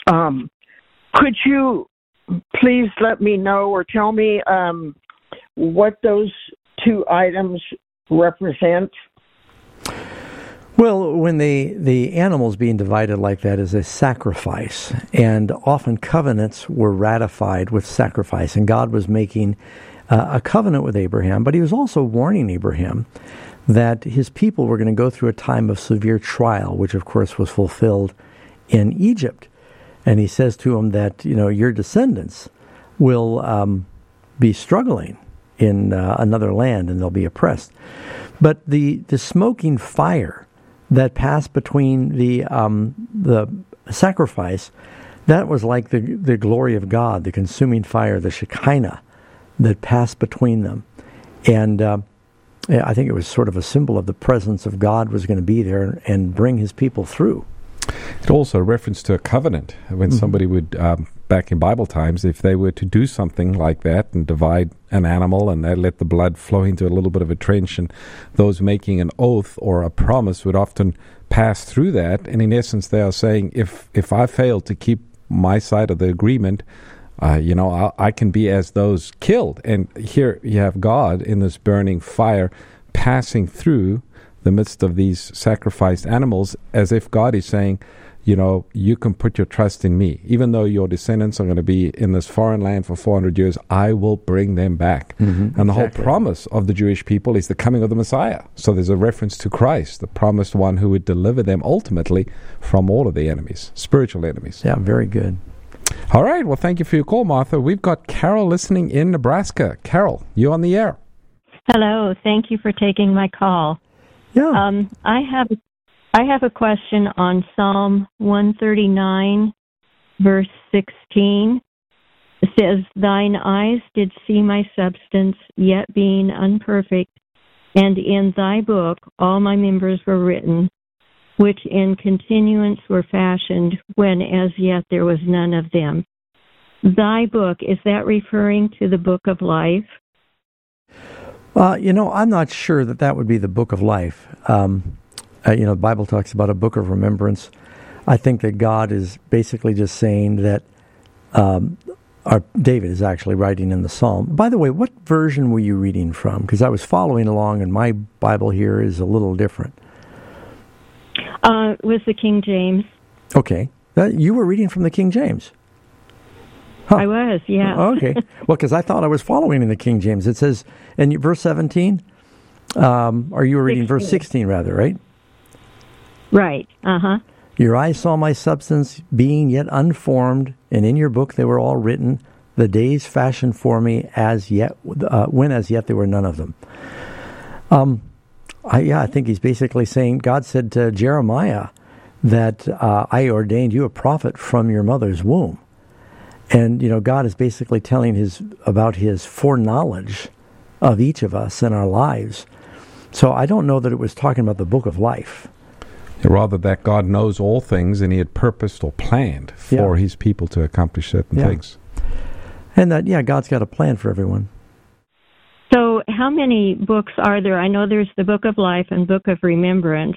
Could you please let me know or tell me what those two items represent? Well, when the animals being divided like that is a sacrifice, and often covenants were ratified with sacrifice, and God was making a covenant with Abraham, but he was also warning Abraham that his people were going to go through a time of severe trial, which of course was fulfilled in Egypt. And he says to him that, your descendants will be struggling in another land, and they'll be oppressed. But the smoking fire that passed between the sacrifice, that was like the glory of God, the consuming fire, the Shekinah that passed between them. And I think it was sort of a symbol of the presence of God was going to be there and bring his people through. It also a reference to a covenant. When somebody would, back in Bible times, if they were to do something like that and divide an animal and they let the blood flow into a little bit of a trench, and those making an oath or a promise would often pass through that. And in essence, they are saying, if I fail to keep my side of the agreement, I can be as those killed. And here you have God in this burning fire passing through the midst of these sacrificed animals, as if God is saying, you can put your trust in me. Even though your descendants are going to be in this foreign land for 400 years, I will bring them back. And the whole promise of the Jewish people is the coming of the Messiah. So there's a reference to Christ, the promised one who would deliver them ultimately from all of the enemies, spiritual enemies. Yeah, very good. All right. Well, thank you for your call, Martha. We've got Carol listening in Nebraska. Carol, you on the air. Hello. Thank you for taking my call. Yeah. I have a question on Psalm 139, verse 16. It says, "Thine eyes did see my substance, yet being unperfect, and in thy book all my members were written, which in continuance were fashioned, when as yet there was none of them." Thy book, is that referring to the book of life? I'm not sure that would be the book of life. The Bible talks about a book of remembrance. I think that God is basically just saying that David is actually writing in the Psalm. By the way, what version were you reading from? Because I was following along, and my Bible here is a little different. It was the King James. Okay. You were reading from the King James? Huh. I was, yeah. Okay. Well, because I thought I was following in the King James. It says in verse 17, or you were reading 16. verse 16 rather, right? Right, uh-huh. "Your eyes saw my substance being yet unformed, and in your book they were all written, the days fashioned for me when as yet there were none of them." I think he's basically saying, God said to Jeremiah that I ordained you a prophet from your mother's womb. And, God is basically telling about his foreknowledge of each of us in our lives. So I don't know that it was talking about the book of life. Rather that God knows all things, and he had purposed or planned for his people to accomplish certain things. And that, God's got a plan for everyone. So how many books are there? I know there's the Book of Life and Book of Remembrance.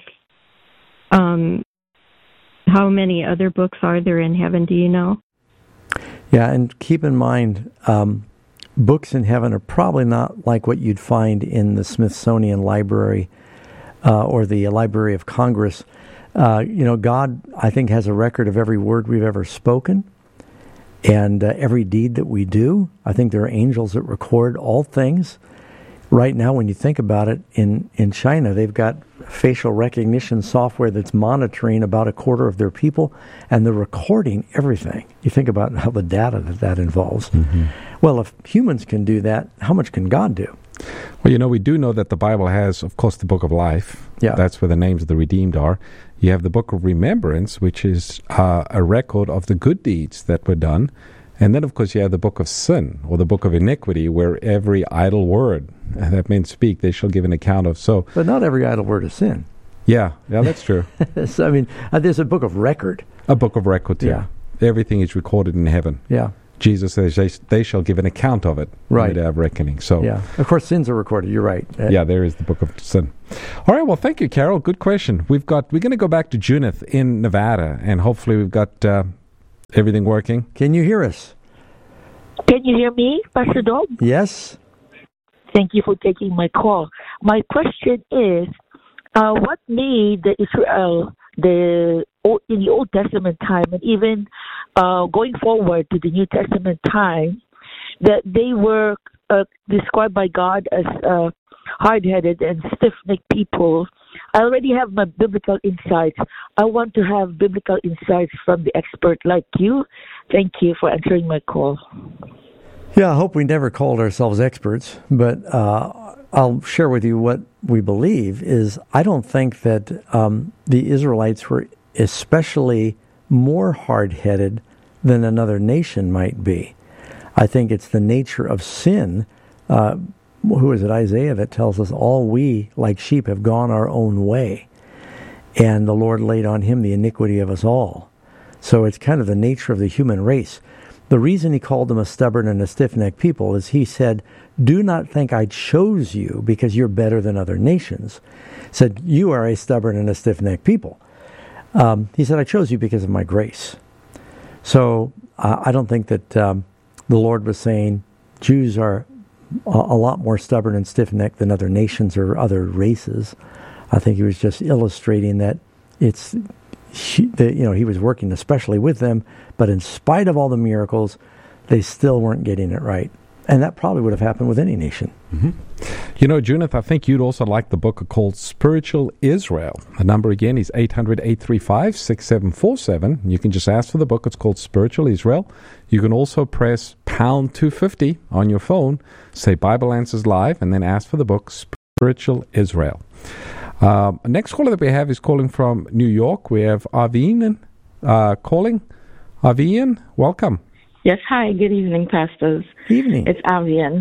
How many other books are there in heaven, do you know? Yeah, and keep in mind, books in heaven are probably not like what you'd find in the Smithsonian Library or the Library of Congress. God, I think, has a record of every word we've ever spoken and every deed that we do. I think there are angels that record all things. Right now, when you think about it, in China, they've got facial recognition software that's monitoring about a quarter of their people, and they're recording everything. You think about how the data that involves. Mm-hmm. Well, if humans can do that, how much can God do? Well, we do know that the Bible has, of course, the Book of Life. Yeah. That's where the names of the redeemed are. You have the Book of Remembrance, which is a record of the good deeds that were done. And then, of course, you have the Book of Sin, or the Book of Iniquity, where every idle word that men speak, they shall give an account of. So, but not every idle word is sin. Yeah, that's true. So, there's a book of record. A book of record, too. Yeah. Everything is recorded in heaven. Yeah. Jesus says they shall give an account of it right. in the day of reckoning. So, yeah. Of course, sins are recorded. You're right. Yeah, there is the Book of Sin. All right, well, thank you, Carol. Good question. We're going to go back to Junith in Nevada, and hopefully we've got Everything working? Can you hear us? Can you hear me, Pastor Dog? Yes. Thank you for taking my call. My question is, what made the Israel in the Old Testament time and even going forward to the New Testament time, that they were described by God as hard-headed and stiff-necked people? I already have my biblical insights. I want to have biblical insights from the expert like you. Thank you for answering my call. Yeah, I hope we never called ourselves experts, but I'll share with you what we believe is I don't think that the Israelites were especially more hard-headed than another nation might be. I think it's the nature of sin. Who is it, Isaiah, that tells us all we, like sheep, have gone our own way, and the Lord laid on him the iniquity of us all. So it's kind of the nature of the human race. The reason he called them a stubborn and a stiff-necked people is he said, do not think I chose you because you're better than other nations. He said, you are a stubborn and a stiff-necked people. He said, I chose you because of my grace. So I don't think that the Lord was saying Jews are a lot more stubborn and stiff-necked than other nations or other races. I think he was just illustrating that he was working especially with them, but in spite of all the miracles, they still weren't getting it right. And that probably would have happened with any nation. Mm-hmm. You know, Junith, I think you'd also like the book called Spiritual Israel. The number again is 800-835-6747. You can just ask for the book. It's called Spiritual Israel. You can also press pound 250 on your phone, say Bible Answers Live, and then ask for the book Spiritual Israel. Next caller that we have is calling from New York. We have Arvin calling. Arvin, welcome. Yes, hi. Good evening, pastors. Evening. It's Avian.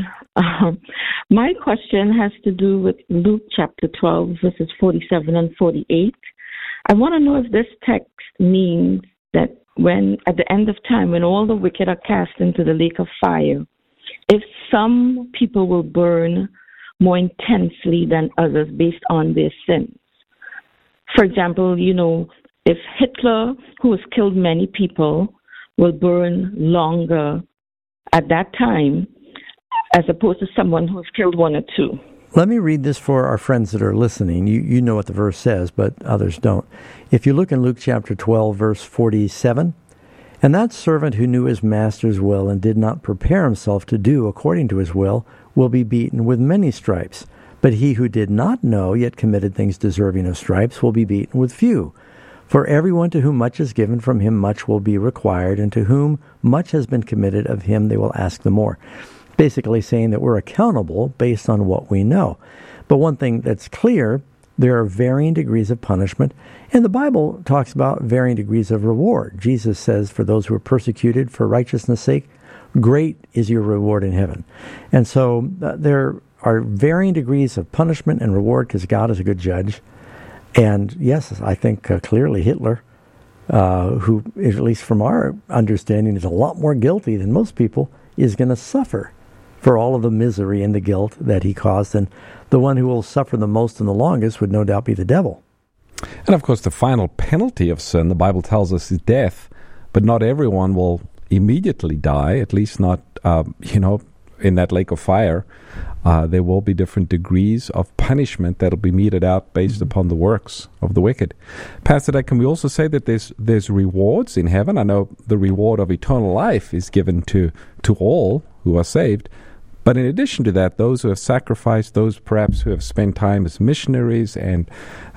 My question has to do with Luke chapter 12, verses 47 and 48. I want to know if this text means that when, at the end of time, when all the wicked are cast into the lake of fire, if some people will burn more intensely than others based on their sins. For example, if Hitler, who has killed many people, will burn longer at that time as opposed to someone who's killed one or two. Let me read this for our friends that are listening. You know what the verse says, but others don't. If you look in Luke chapter 12, verse 47, and that servant who knew his master's will and did not prepare himself to do according to his will be beaten with many stripes. But he who did not know, yet committed things deserving of stripes, will be beaten with few. For everyone to whom much is given, from him much will be required, and to whom much has been committed, of him they will ask the more. Basically saying that we're accountable based on what we know. But one thing that's clear, there are varying degrees of punishment, and the Bible talks about varying degrees of reward. Jesus says, for those who are persecuted for righteousness' sake, great is your reward in heaven. And so there are varying degrees of punishment and reward because God is a good judge. And yes, I think clearly Hitler, who, at least from our understanding, is a lot more guilty than most people, is going to suffer for all of the misery and the guilt that he caused. And the one who will suffer the most and the longest would no doubt be the devil. And of course, the final penalty of sin, the Bible tells us, is death. But not everyone will immediately die, at least not, in that lake of fire. There will be different degrees of punishment that will be meted out based upon the works of the wicked. Pastor Dad, can we also say that there's rewards in heaven? I know the reward of eternal life is given to all who are saved. But in addition to that, those who have sacrificed, those perhaps who have spent time as missionaries and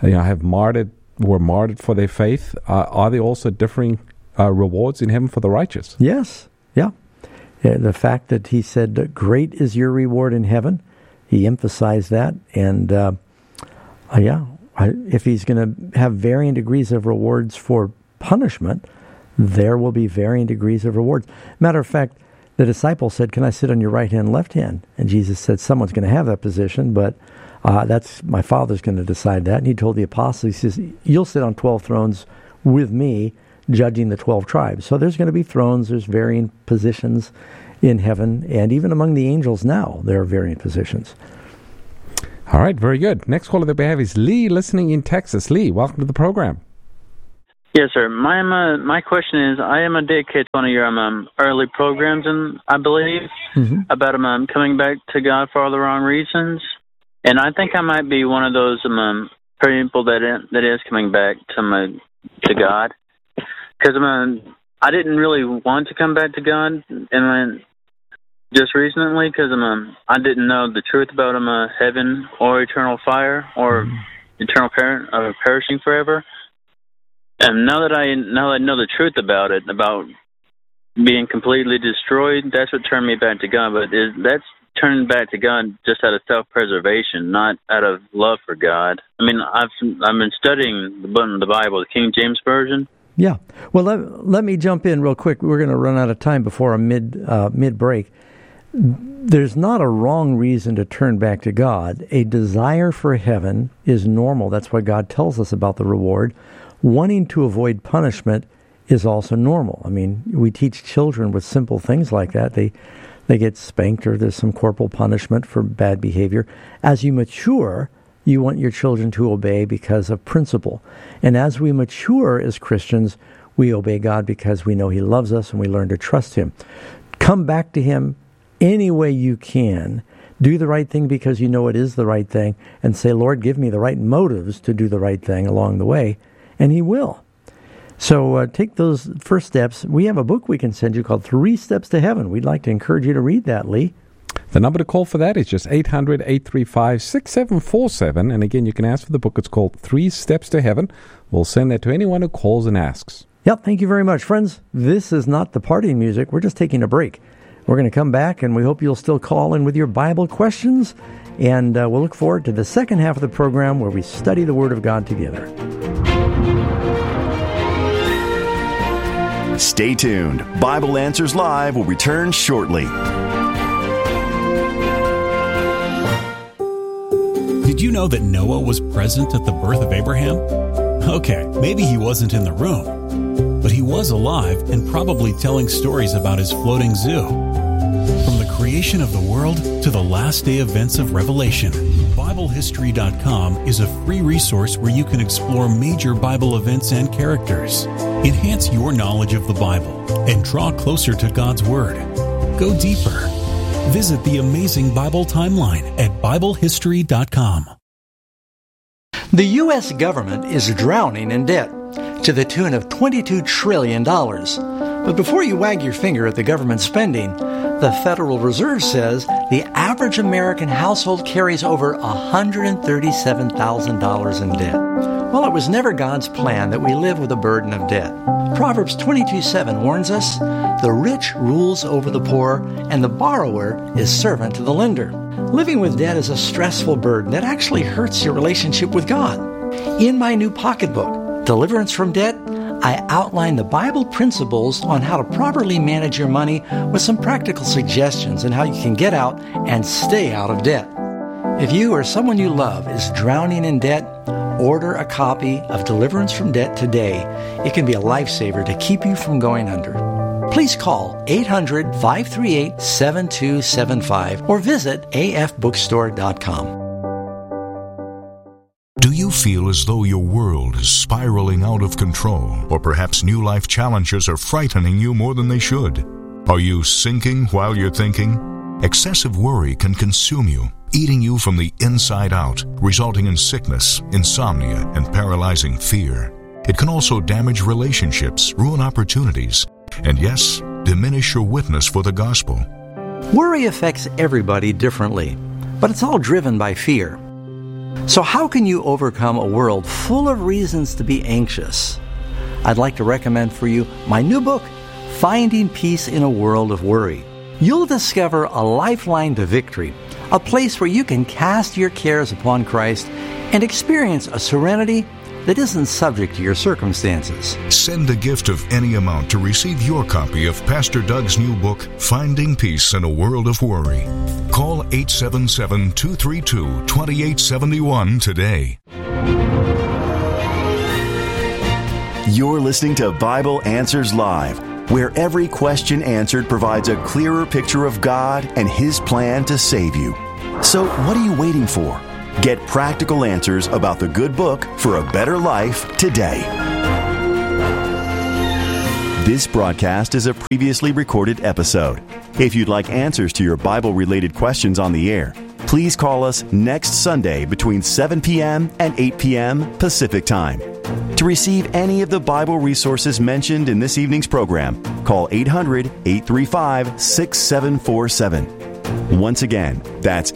were martyred for their faith, are there also differing rewards in heaven for the righteous? Yes, yeah. The fact that he said, great is your reward in heaven, he emphasized that. And, if he's going to have varying degrees of rewards for punishment, there will be varying degrees of rewards. Matter of fact, the disciple said, can I sit on your right hand and left hand? And Jesus said, someone's going to have that position, but that's my Father's going to decide that. And he told the apostles, he says, you'll sit on 12 thrones with me, judging the 12 tribes. So there's going to be thrones, there's varying positions in heaven, and even among the angels now, there are varying positions. All right, very good. Next caller that we have is Lee, listening in Texas. Lee, welcome to the program. Yes, sir. My question is, I am dedicated to one of your early programs, and I believe about coming back to God for all the wrong reasons, and I think I might be one of those people that is coming back to God, because I didn't really want to come back to God, and just recently, because I didn't know the truth about heaven or eternal fire or eternal perishing forever. And now that I know the truth about it, about being completely destroyed, that's what turned me back to God. But that's turning back to God just out of self-preservation, not out of love for God. I mean, I've been studying the Bible, the King James Version. Yeah. Well, let me jump in real quick. We're going to run out of time before a mid-break. There's not a wrong reason to turn back to God. A desire for heaven is normal. That's what God tells us about the reward. Wanting to avoid punishment is also normal. I mean, we teach children with simple things like that. They get spanked or there's some corporal punishment for bad behavior. As you mature, you want your children to obey because of principle. And as we mature as Christians, we obey God because we know He loves us and we learn to trust Him. Come back to Him any way you can. Do the right thing because you know it is the right thing, and say, Lord, give me the right motives to do the right thing along the way, and He will. So take those first steps. We have a book we can send you called 3 Steps to Heaven. We'd like to encourage you to read that, Lee. The number to call for that is just 800-835-6747. And again, you can ask for the book. It's called 3 Steps to Heaven. We'll send that to anyone who calls and asks. Yep, thank you very much. Friends, this is not the partying music. We're just taking a break. We're going to come back, and we hope you'll still call in with your Bible questions. And we'll look forward to the second half of the program where we study the Word of God together. Stay tuned. Bible Answers Live will return shortly. Did you know that Noah was present at the birth of Abraham? Okay, maybe he wasn't in the room, but he was alive and probably telling stories about his floating zoo. From the creation of the world to the last day events of Revelation, BibleHistory.com is a free resource where you can explore major Bible events and characters, enhance your knowledge of the Bible, and draw closer to God's Word. Go deeper. Visit the amazing Bible timeline at BibleHistory.com. The U.S. government is drowning in debt to the tune of $22 trillion. But before you wag your finger at the government spending, the Federal Reserve says the average American household carries over $137,000 in debt. Well, it was never God's plan that we live with a burden of debt. Proverbs 22:7 warns us, the rich rules over the poor, and the borrower is servant to the lender. Living with debt is a stressful burden that actually hurts your relationship with God. In my new pocketbook, Deliverance from Debt, I outline the Bible principles on how to properly manage your money with some practical suggestions on how you can get out and stay out of debt. If you or someone you love is drowning in debt, order a copy of Deliverance from Debt today. It can be a lifesaver to keep you from going under. Please call 800-538-7275 or visit afbookstore.com. Do you feel as though your world is spiraling out of control, or perhaps new life challenges are frightening you more than they should? Are you sinking while you're thinking? Excessive worry can consume you, eating you from the inside out, resulting in sickness, insomnia, and paralyzing fear. It can also damage relationships, ruin opportunities, and yes, diminish your witness for the gospel. Worry affects everybody differently, but it's all driven by fear. So how can you overcome a world full of reasons to be anxious? I'd like to recommend for you my new book, Finding Peace in a World of Worry. You'll discover a lifeline to victory, a place where you can cast your cares upon Christ and experience a serenity that isn't subject to your circumstances. Send a gift of any amount to receive your copy of Pastor Doug's new book, Finding Peace in a World of Worry. Call 877-232-2871 today. You're listening to Bible Answers Live, where every question answered provides a clearer picture of God and His plan to save you. So what are you waiting for? Get practical answers about the good book for a better life today. This broadcast is a previously recorded episode. If you'd like answers to your Bible-related questions on the air, please call us next Sunday between 7 p.m. and 8 p.m. Pacific Time. To receive any of the Bible resources mentioned in this evening's program, call 800-835-6747. Once again, that's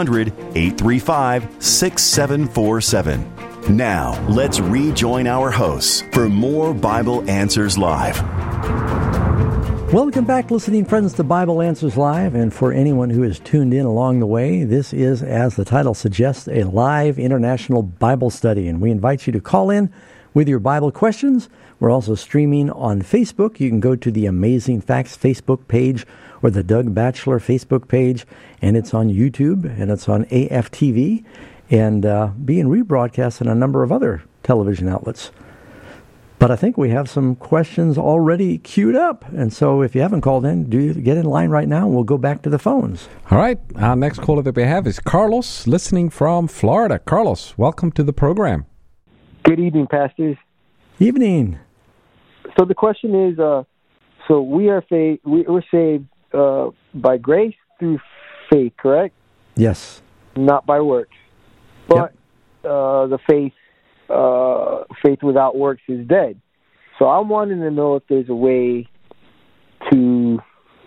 800-835-6747. Now, let's rejoin our hosts for more Bible Answers Live. Welcome back, listening friends, to Bible Answers Live. And for anyone who has tuned in along the way, this is, as the title suggests, a live international Bible study. And we invite you to call in with your Bible questions. We're also streaming on Facebook. You can go to the Amazing Facts Facebook page or the Doug Batchelor Facebook page, and it's on YouTube, and it's on AFTV, and being rebroadcast in a number of other television outlets. But I think we have some questions already queued up. And so if you haven't called in, do get in line right now, and we'll go back to the phones. All right. Our next caller that we have is Carlos, listening from Florida. Carlos, welcome to the program. Good evening, pastors. Evening. So the question is, so we're saved by grace through faith, correct? Yes. Not by works. But the faith without works is dead. So I'm wanting to know if there's a way to,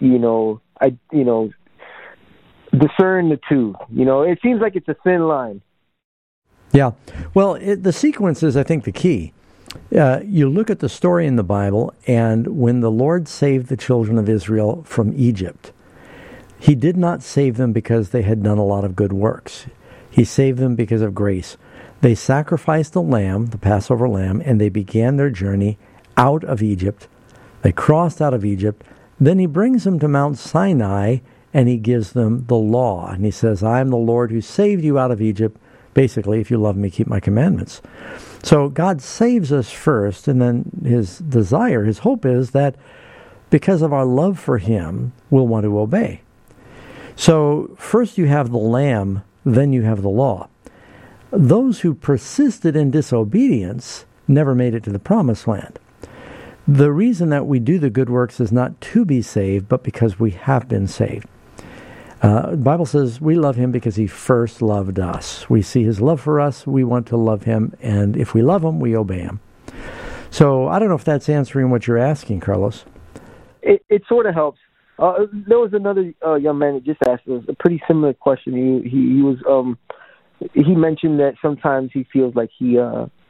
discern the two. It seems like it's a thin line. Yeah. Well, the sequence is, I think, the key. You look at the story in the Bible, and when the Lord saved the children of Israel from Egypt, He did not save them because they had done a lot of good works. He saved them because of grace. They sacrificed a lamb, the Passover lamb, and they began their journey out of Egypt. They crossed out of Egypt. Then He brings them to Mount Sinai, and He gives them the law. And He says, I am the Lord who saved you out of Egypt. Basically, if you love me, keep my commandments. So God saves us first, and then His desire, His hope is that because of our love for Him, we'll want to obey. So first you have the lamb, then you have the law. Those who persisted in disobedience never made it to the promised land. The reason that we do the good works is not to be saved, but because we have been saved. The Bible says we love Him because He first loved us. We see His love for us, we want to love Him, and if we love Him, we obey Him. So I don't know if that's answering what you're asking, Carlos. It sort of helps. There was another young man that just asked us a pretty similar question. He mentioned that sometimes he feels like his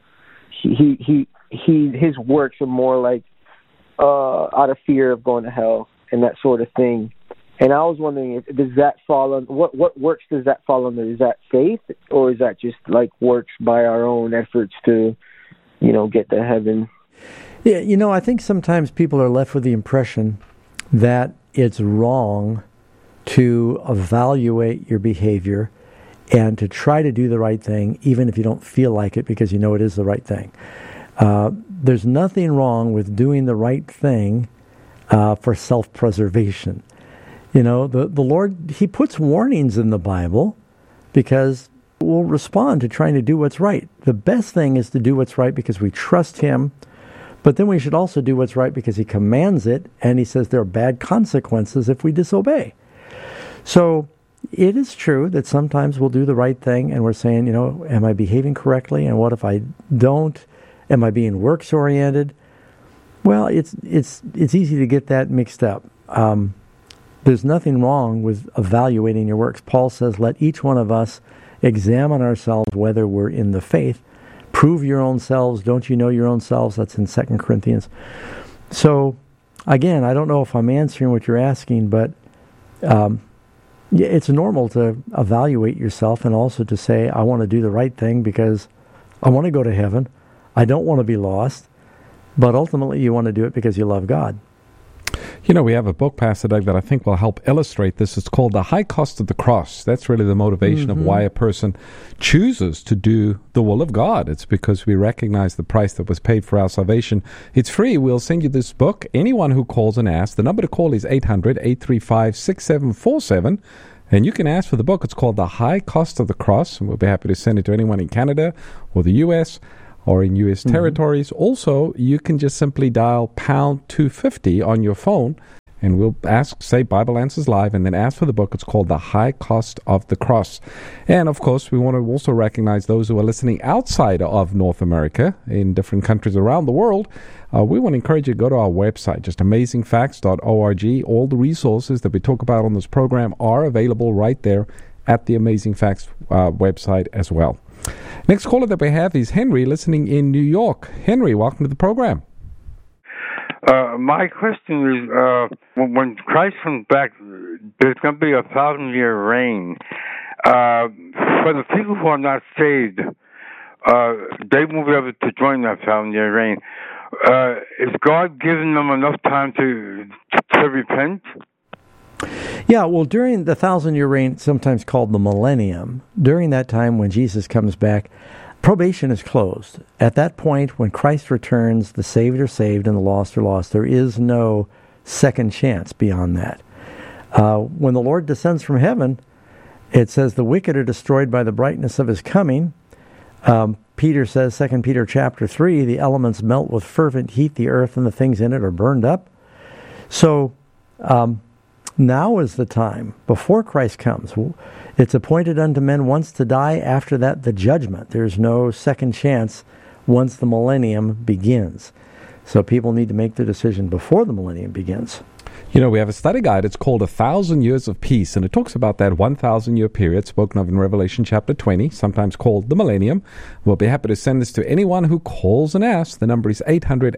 works are more like out of fear of going to hell and that sort of thing. And I was wondering, does that fall on what works does that fall under? Is that faith, or is that just like works by our own efforts to, get to heaven? Yeah, I think sometimes people are left with the impression that it's wrong to evaluate your behavior and to try to do the right thing, even if you don't feel like it, because it is the right thing. There's nothing wrong with doing the right thing for self-preservation. The Lord, He puts warnings in the Bible because we'll respond to trying to do what's right. The best thing is to do what's right because we trust Him, but then we should also do what's right because He commands it, and He says there are bad consequences if we disobey. So it is true that sometimes we'll do the right thing and we're saying, am I behaving correctly? And what if I don't? Am I being works-oriented? Well, it's easy to get that mixed up. There's nothing wrong with evaluating your works. Paul says, let each one of us examine ourselves whether we're in the faith. Prove your own selves. Don't you know your own selves? That's in 2 Corinthians. So, again, I don't know if I'm answering what you're asking, but it's normal to evaluate yourself and also to say, I want to do the right thing because I want to go to heaven. I don't want to be lost. But ultimately, you want to do it because you love God. We have a book, Pastor Doug, that I think will help illustrate this. It's called The High Cost of the Cross. That's really the motivation of why a person chooses to do the will of God. It's because we recognize the price that was paid for our salvation. It's free. We'll send you this book. Anyone who calls and asks, the number to call is 800-835-6747. And you can ask for the book. It's called The High Cost of the Cross, and we'll be happy to send it to anyone in Canada or the U.S. or in U.S. territories. Also, you can just simply dial pound 250 on your phone, and we'll ask, say, Bible Answers Live, and then ask for the book. It's called The High Cost of the Cross. And, of course, we want to also recognize those who are listening outside of North America, in different countries around the world. We want to encourage you to go to our website, just amazingfacts.org. All the resources that we talk about on this program are available right there at the Amazing Facts website as well. Next caller that we have is Henry, listening in New York. Henry, welcome to the program. My question is, when Christ comes back, there's going to be a 1,000-year reign. For the people who are not saved, they won't be able to join that 1,000-year reign. Is God giving them enough time to repent? Yeah, well, during the 1,000-year reign, sometimes called the millennium, during that time when Jesus comes back, probation is closed. At that point, when Christ returns, the saved are saved and the lost are lost. There is no second chance beyond that. When the Lord descends from heaven, it says the wicked are destroyed by the brightness of his coming. Peter says, 2 Peter chapter 3, the elements melt with fervent heat, the earth and the things in it are burned up. So now is the time, before Christ comes. It's appointed unto men once to die, after that the judgment. There's no second chance once the millennium begins. So people need to make their decision before the millennium begins. You know, we have a study guide. It's called 1,000 Years of Peace, and it talks about that 1,000-year period spoken of in Revelation chapter 20, sometimes called the millennium. We'll be happy to send this to anyone who calls and asks. The number is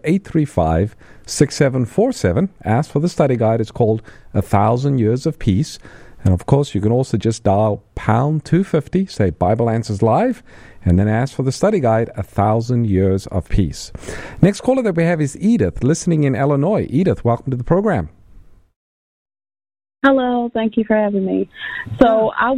800-835-6747. Ask for the study guide. It's called 1,000 Years of Peace. And, of course, you can also just dial pound 250, say Bible Answers Live, and then ask for the study guide, 1,000 Years of Peace. Next caller that we have is Edith, listening in Illinois. Edith, welcome to the program. Hello, thank you for having me. So I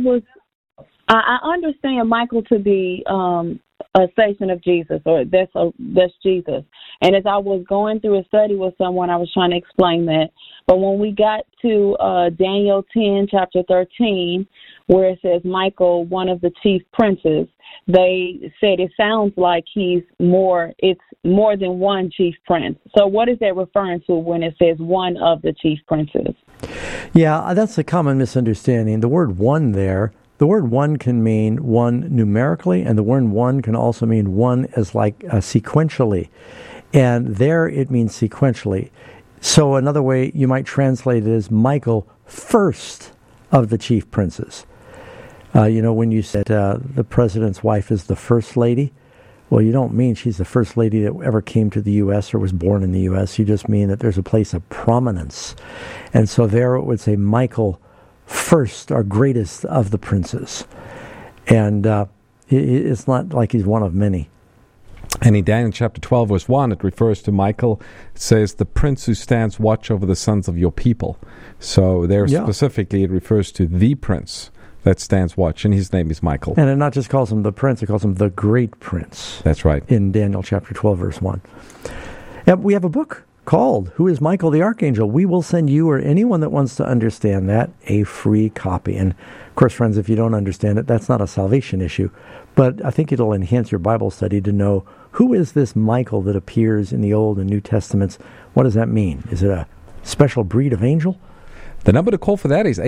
understand Michael to be a station of Jesus, or that's Jesus. And as I was going through a study with someone, I was trying to explain that. But when we got to Daniel 10, chapter 13, where it says Michael, one of the chief princes, they said it sounds like it's more than one chief prince. So what is that referring to when it says one of the chief princes? Yeah, that's a common misunderstanding. The word one there, the word one can mean one numerically, and the word one can also mean one as like sequentially. And there it means sequentially. So another way you might translate it is Michael, first of the chief princes. When you said the president's wife is the first lady, well, you don't mean she's the first lady that ever came to the U.S. or was born in the U.S. You just mean that there's a place of prominence. And so there it would say Michael, first or greatest of the princes. And it's not like he's one of many. And in Daniel chapter 12, verse 1, it refers to Michael. It says, the prince who stands watch over the sons of your people. So there specifically it refers to the prince that stands watch, and his name is Michael. And it not just calls him the prince, it calls him the great prince. That's right. In Daniel chapter 12, verse 1. And we have a book called Who is Michael the Archangel? We will send you or anyone that wants to understand that a free copy. And, of course, friends, if you don't understand it, that's not a salvation issue. But I think it'll enhance your Bible study to know who is this Michael that appears in the Old and New Testaments. What does that mean? Is it a special breed of angel? The number to call for that is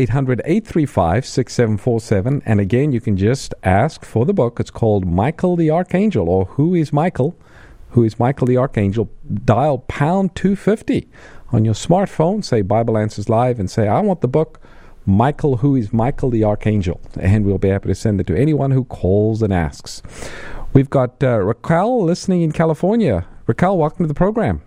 800-835-6747. And again, you can just ask for the book. It's called Michael the Archangel, or Who is Michael? Who is Michael the Archangel? Dial pound 250 on your smartphone. Say Bible Answers Live and say, I want the book, Michael, Who is Michael the Archangel? And we'll be happy to send it to anyone who calls and asks. We've got Raquel listening in California. Raquel, welcome to the program.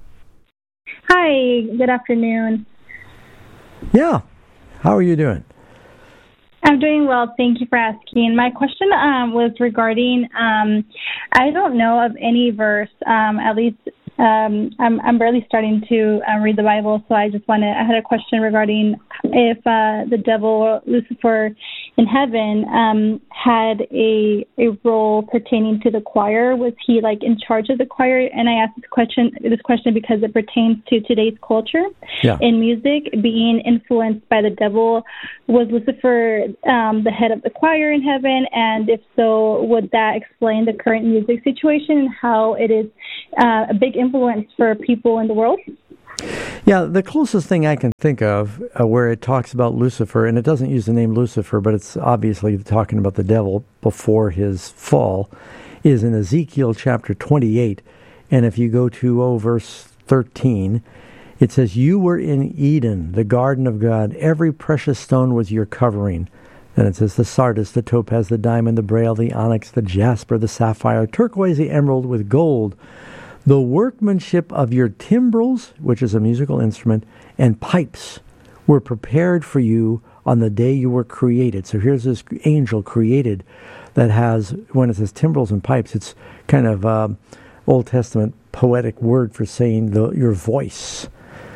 Hi, good afternoon. Yeah. How are you doing? I'm doing well. Thank you for asking. My question was regarding, I don't know of any verse, at least I'm barely starting to read the Bible, so I had a question regarding if the devil, Lucifer, in heaven had a role pertaining to the choir. Was he like in charge of the choir? And I asked this question because it pertains to today's culture in music being influenced by the devil. Was Lucifer the head of the choir in heaven? And if so, would that explain the current music situation and how it is a big influence for people in the world? Yeah, the closest thing I can think of where it talks about Lucifer, and it doesn't use the name Lucifer, but it's obviously talking about the devil before his fall, is in Ezekiel chapter 28. And if you go to verse 13, it says, "You were in Eden, the garden of God. Every precious stone was your covering." Then it says, "The sardius, the topaz, the diamond, the braille, the onyx, the jasper, the sapphire, turquoise, the emerald with gold. The workmanship of your timbrels," which is a musical instrument, "and pipes were prepared for you on the day you were created." So here's this angel created that has, when it says timbrels and pipes, it's kind of Old Testament poetic word for saying your voice.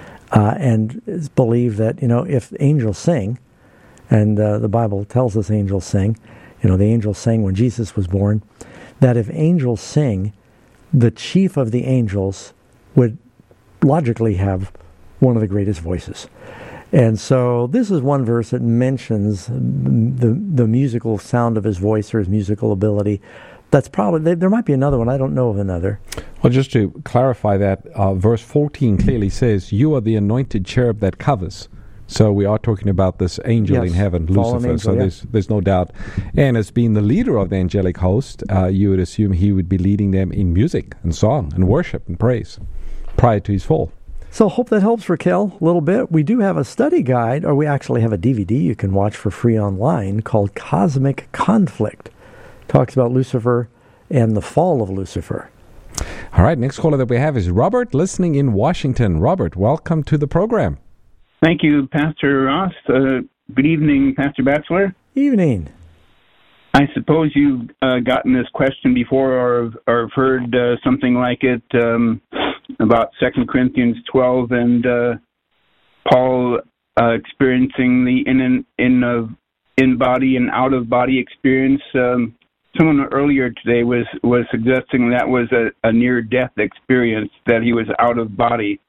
And it's believed that, if angels sing, and the Bible tells us angels sing, the angels sang when Jesus was born, that if angels sing, the chief of the angels would logically have one of the greatest voices. And so this is one verse that mentions the musical sound of his voice or his musical ability. That's probably, there might be another one. I don't know of another. Well, just to clarify that, verse 14 clearly says, "You are the anointed cherub that covers." So we are talking about this angel in heaven, Lucifer. Angel, so there's no doubt. And as being the leader of the angelic host, you would assume he would be leading them in music and song and worship and praise prior to his fall. So hope that helps, Raquel, a little bit. We do have a study guide, or we actually have a DVD you can watch for free online called Cosmic Conflict. Talks about Lucifer and the fall of Lucifer. All right, next caller that we have is Robert, listening in Washington. Robert, welcome to the program. Thank you, Pastor Ross. Good evening, Pastor Batchelor. Evening. I suppose you've gotten this question before or heard something like it about 2 Corinthians 12 and Paul experiencing the in-body and out-of-body experience. Someone earlier today was suggesting that was a near-death experience, that he was out of body.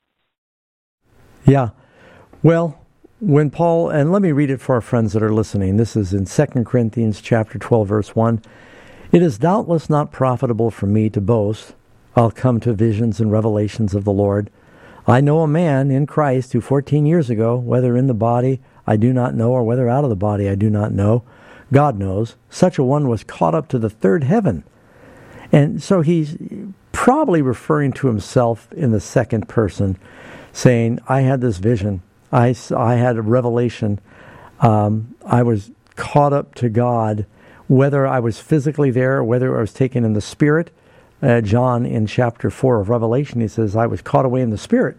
Yeah. Well, when Paul, and let me read it for our friends that are listening. This is in 2 Corinthians chapter 12, verse 1. "It is doubtless not profitable for me to boast. I'll come to visions and revelations of the Lord. I know a man in Christ who 14 years ago, whether in the body I do not know, or whether out of the body I do not know, God knows, such a one was caught up to the third heaven." And so he's probably referring to himself in the second person, saying, I had this vision. I had a revelation. I was caught up to God, whether I was physically there or whether I was taken in the Spirit. John, in chapter 4 of Revelation, he says, I was caught away in the Spirit.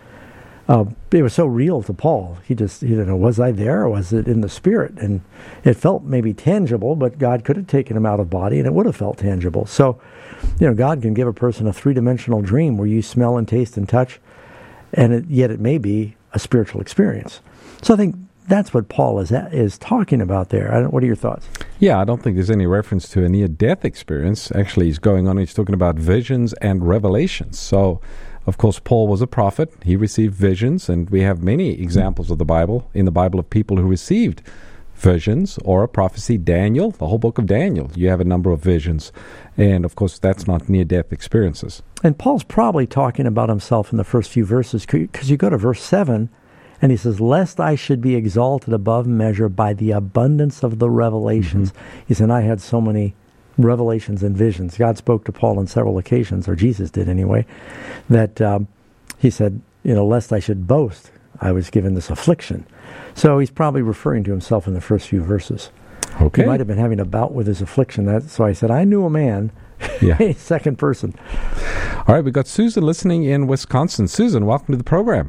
It was so real to Paul. He didn't know, was I there or was it in the Spirit? And it felt maybe tangible, but God could have taken him out of body and it would have felt tangible. So, God can give a person a three-dimensional dream where you smell and taste and touch, and yet it may be a spiritual experience. So I think that's what Paul is talking about there. What are your thoughts? Yeah, I don't think there's any reference to a near-death experience. Actually, he's talking about visions and revelations. So, of course, Paul was a prophet. He received visions, and we have many examples in the Bible of people who received visions or a prophecy. Daniel, the whole book of Daniel, you have a number of visions. And, of course, that's not near-death experiences. And Paul's probably talking about himself in the first few verses, because you go to verse 7, and he says, lest I should be exalted above measure by the abundance of the revelations. Mm-hmm. He said, I had so many revelations and visions. God spoke to Paul on several occasions, or Jesus did anyway, that he said, lest I should boast, I was given this affliction. So he's probably referring to himself in the first few verses. Okay. He might have been having a bout with his affliction. So I said, I knew a man, second person. All right, we've got Susan listening in Wisconsin. Susan, welcome to the program.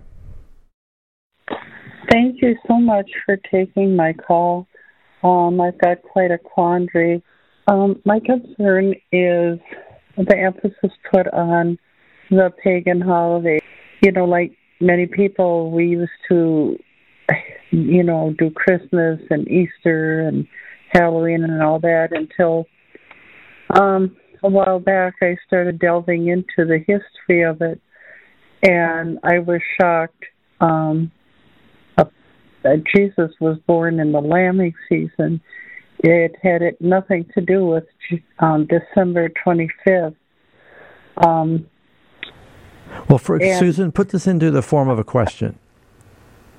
Thank you so much for taking my call. I've got quite a quandary. My concern is the emphasis put on the pagan holiday. Like many people, we used to, do Christmas and Easter and Halloween and all that until a while back I started delving into the history of it, and I was shocked. Jesus was born in the lambing season. It had nothing to do with December 25th. Susan, put this into the form of a question.